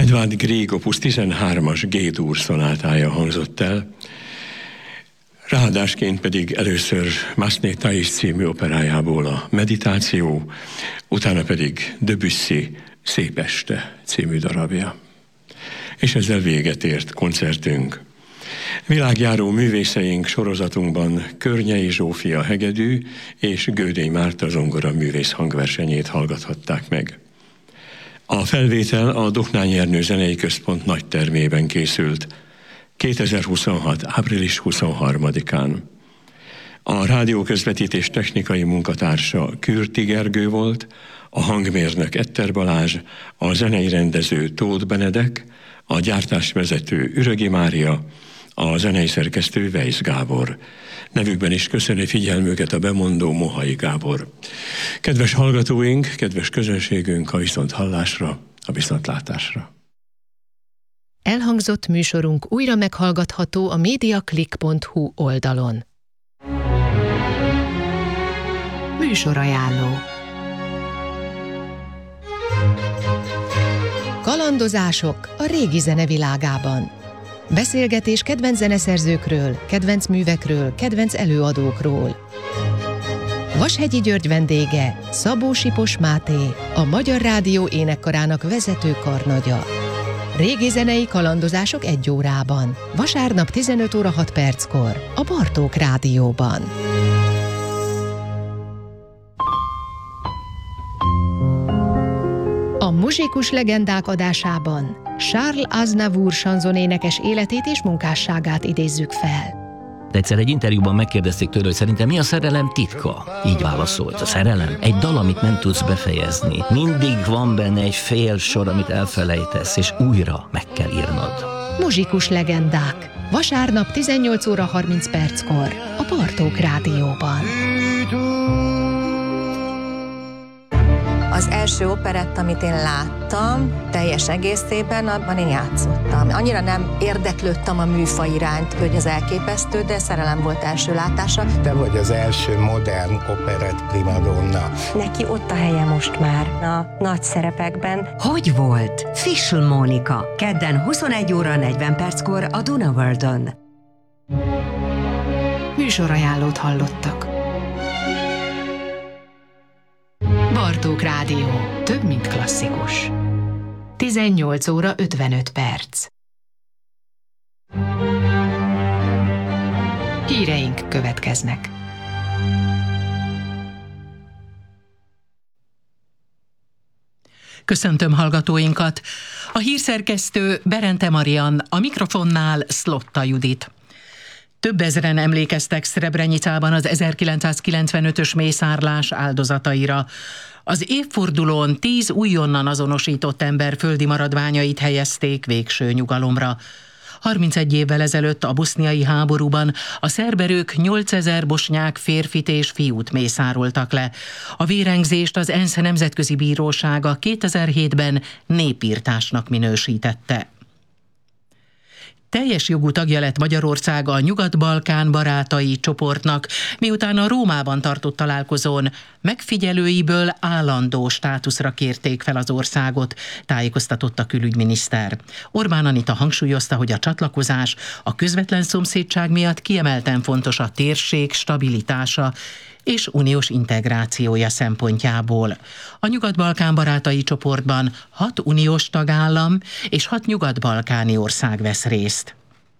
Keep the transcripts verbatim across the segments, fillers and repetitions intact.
Edvard Grieg opus tizenhármas G-dur szonátája hangzott el, ráadásként pedig először Massenet Thais című operájából a Meditáció, utána pedig Debussy Szép este című darabja. És ezzel véget ért koncertünk. Világjáró művészeink sorozatunkban Környei Zsófia hegedű és Gödény Márta zongora művész hangversenyét hallgathatták meg. A felvétel a Dohnányi Ernő Zenei Központ nagy termében készült kétezer-huszonhat. április huszonharmadikán. A rádióközvetítés technikai munkatársa Kürti Gergő volt, a hangmérnök Etter Balázs, a zenei rendező Tóth Benedek, a gyártásvezető Ürögi Mária, a zenei szerkesztő Weisz Gábor. Nevükben is köszöni figyelmüket a bemondó Mohai Gábor. Kedves hallgatóink, kedves közönségünk, a viszonthallásra, a viszontlátásra. Elhangzott műsorunk újra meghallgatható a mediaclick pont hu oldalon. Műsorajánló. Kalandozások a régi zene világában. Beszélgetés kedvenc zeneszerzőkről, kedvenc művekről, kedvenc előadókról. Vashegyi György vendége Szabó Sipos Máté, a Magyar Rádió énekkarának vezető karnagya. Régi zenei kalandozások egy órában. Vasárnap tizenöt óra hat perckor a Bartók Rádióban. A Muzsikus legendák adásában Charles Aznavour sanzonénekes életét és munkásságát idézzük fel. Egyszer egy interjúban megkérdezték tőle, hogy szerintem mi a szerelem titka? Így válaszolt: a szerelem egy dal, amit nem tudsz befejezni. Mindig van benne egy fél sor, amit elfelejtesz, és újra meg kell írnod. Muzsikus legendák. Vasárnap tizennyolc óra harminc perckor a Bartók Rádióban. Az első operett, amit én láttam, teljes egészében, abban én játszottam. Annyira nem érdeklődtem a műfaj iránt, hogy az elképesztő, de szerelem volt első látása. Te vagy az első modern operett primadonna. Neki ott a helye most már a nagy szerepekben. Hogy volt? Fischl Mónika. Kedden huszonegy óra negyven perckor a Duna Worldon. Műsorajánlót hallottak. Bartók Rádió. Több, mint klasszikus. tizennyolc óra ötvenöt perc. Híreink következnek. Köszöntöm hallgatóinkat! A hírszerkesztő Berente Marian, a mikrofonnál Szlotta Judit. Több ezren emlékeztek Srebrenicában az ezerkilencszázkilencvenötös mészárlás áldozataira. Az évfordulón tíz újonnan azonosított ember földi maradványait helyezték végső nyugalomra. harmincegy évvel ezelőtt a boszniai háborúban a szerb erők nyolcezer bosnyák férfit és fiút mészároltak le. A vérengzést az ENSZ Nemzetközi Bírósága kétezer-hétben népirtásnak minősítette. Teljes jogú tagja lett Magyarország a Nyugat-Balkán barátai csoportnak, miután a Rómában tartott találkozón megfigyelőiből állandó státuszra kérték fel az országot, tájékoztatott a külügyminiszter. Orbán Anita hangsúlyozta, hogy a csatlakozás a közvetlen szomszédság miatt kiemelten fontos a térség stabilitása és uniós integrációja szempontjából. A Nyugat-Balkán barátai csoportban hat uniós tagállam és hat nyugat-balkáni ország vesz részt.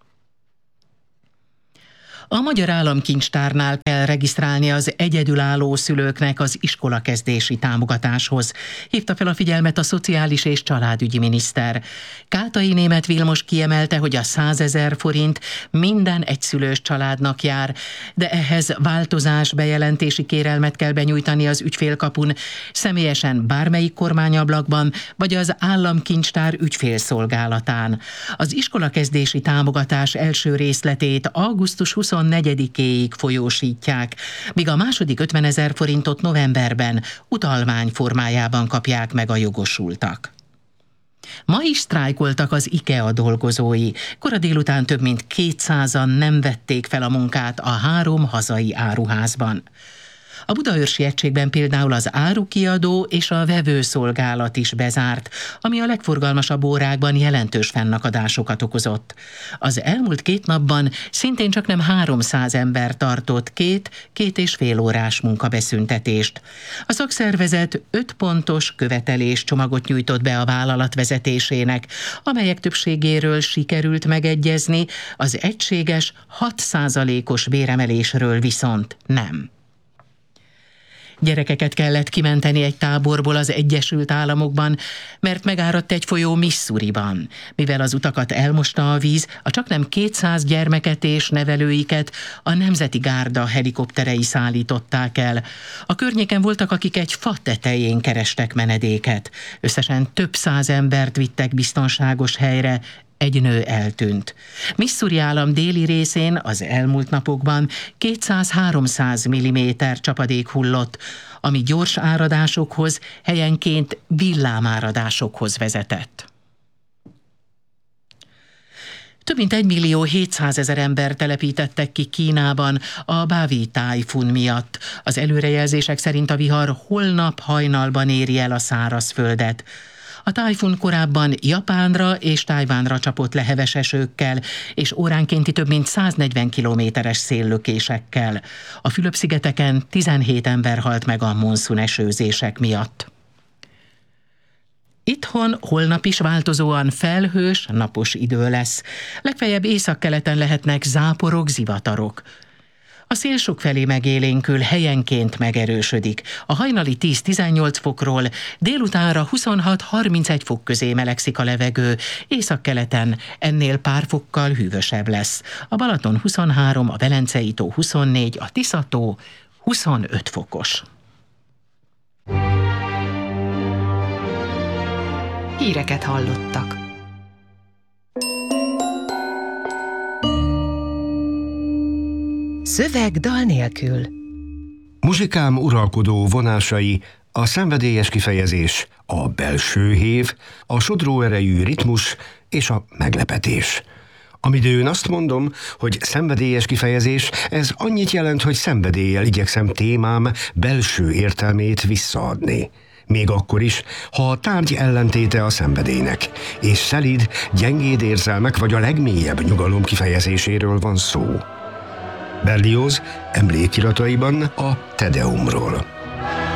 A Magyar Államkincstárnál kell regisztrálni az egyedülálló szülőknek az iskolakezdési támogatáshoz, hívta fel a figyelmet a Szociális és Családügyi miniszter. Kátai Németh Vilmos kiemelte, hogy a százezer forint minden egyszülős családnak jár, de ehhez változás bejelentési kérelmet kell benyújtani az ügyfélkapun, személyesen bármelyik kormányablakban, vagy az Államkincstár ügyfélszolgálatán. Az iskolakezdési támogatás első részletét augusztus huszonnegyedikéig folyósítják, míg a második ötvenezer forintot novemberben utalmány formájában kapják meg a jogosultak. Ma is sztrájkoltak az IKEA dolgozói. Kora délután több mint kétszázan nem vették fel a munkát a három hazai áruházban. A Budaörsi egységben például az árukiadó és a vevőszolgálat is bezárt, ami a legforgalmasabb órákban jelentős fennakadásokat okozott. Az elmúlt két napban szintén csak nem háromszáz ember tartott két, két és fél órás munkabeszüntetést. A szakszervezet öt pontos követelés csomagot nyújtott be a vállalat vezetésének, amelyek többségéről sikerült megegyezni, az egységes hat százalékos béremelésről viszont nem. Gyerekeket kellett kimenteni egy táborból az Egyesült Államokban, mert megáradt egy folyó Missouriban. Mivel az utakat elmosta a víz, a csaknem kétszáz gyermeket és nevelőiket a Nemzeti Gárda helikopterei szállították el. A környéken voltak, akik egy fa tetején kerestek menedéket. Összesen több száz embert vittek biztonságos helyre, egy nő eltűnt. Missouri állam déli részén az elmúlt napokban kétszáz-háromszáz milliméter csapadék hullott, ami gyors áradásokhoz, helyenként villámáradásokhoz vezetett. Több mint egy millió hétszázezer ember telepítettek ki Kínában a Bavi tájfun miatt. Az előrejelzések szerint a vihar holnap hajnalban éri el a szárazföldet. A tájfun korábban Japánra és Tajvánra csapott le heves esőkkel és óránkénti több mint száznegyven kilométeres széllökésekkel. A Fülöp-szigeteken tizenhét ember halt meg a monszun esőzések miatt. Itthon holnap is változóan felhős, napos idő lesz. Legfeljebb északkeleten lehetnek záporok, zivatarok. A szél sokfelé megélénkül, helyenként megerősödik. A hajnali tíz-tizennyolc fokról délutánra huszonhat-harmincegy fok közé melegszik a levegő, északkeleten ennél pár fokkal hűvösebb lesz. A Balaton huszonhárom, a Velencei tó huszonnégy, a Tisza-tó huszonöt fokos. Híreket hallottak. Szöveg dal nélkül. Muzsikám uralkodó vonásai, a szenvedélyes kifejezés, a belső hév, a sodró erejű ritmus és a meglepetés. Amidőn azt mondom, hogy szenvedélyes kifejezés, ez annyit jelent, hogy szenvedéllyel igyekszem témám belső értelmét visszaadni. Még akkor is, ha a tárgy ellentéte a szenvedélynek, és szelíd, gyengéd érzelmek vagy a legmélyebb nyugalom kifejezéséről van szó. Berlioz emlékirataiban a Te Deumról.